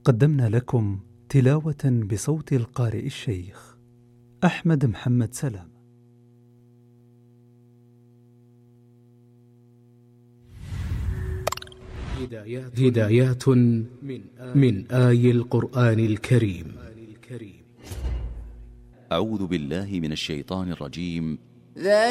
قدمنا لكم تلاوة بصوت القارئ الشيخ أحمد محمد سلام. هدايات من آي القرآن الكريم. أعوذ بالله من الشيطان الرجيم.